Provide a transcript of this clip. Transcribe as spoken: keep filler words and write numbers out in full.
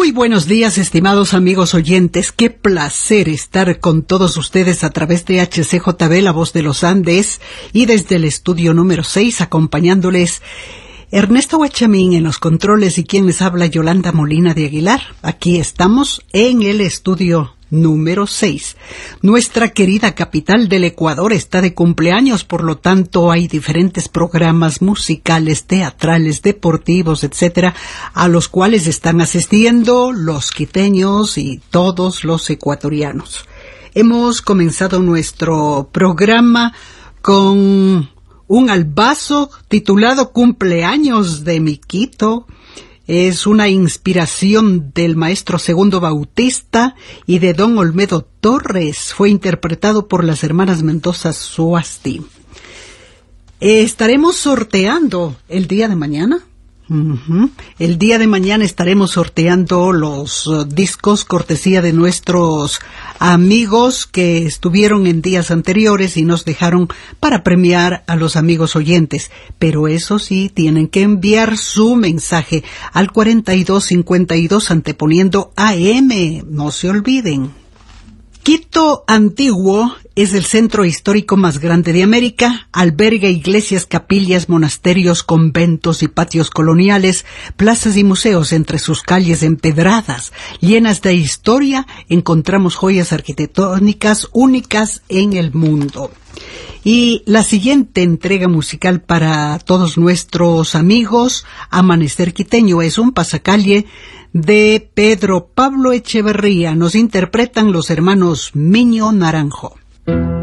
Muy buenos días, estimados amigos oyentes. Qué placer estar con todos ustedes a través de H C J B, la voz de los Andes, y desde el estudio número seis, acompañándoles Ernesto Huachamín en los controles y quien les habla, Yolanda Molina de Aguilar. Aquí estamos en el estudio número seis. Nuestra querida capital del Ecuador está de cumpleaños, por lo tanto hay diferentes programas musicales, teatrales, deportivos, etcétera, a los cuales están asistiendo los quiteños y todos los ecuatorianos. Hemos comenzado nuestro programa con un albazo titulado Cumpleaños de mi Quito. Es una inspiración del maestro Segundo Bautista y de don Olmedo Torres. Fue interpretado por las hermanas Mendoza Suasti. Eh, estaremos sorteando el día de mañana. Uh-huh. El día de mañana estaremos sorteando los uh, discos cortesía de nuestros amigos que estuvieron en días anteriores y nos dejaron para premiar a los amigos oyentes. Pero eso sí, tienen que enviar su mensaje al cuarenta y dos cincuenta y dos anteponiendo A M. No se olviden. Quito Antiguo es el centro histórico más grande de América. Alberga iglesias, capillas, monasterios, conventos y patios coloniales, plazas y museos. Entre sus calles empedradas, llenas de historia, encontramos joyas arquitectónicas únicas en el mundo. Y la siguiente entrega musical para todos nuestros amigos, Amanecer Quiteño, es un pasacalle de Pedro Pablo Echeverría. Nos interpretan los hermanos Miño Naranjo.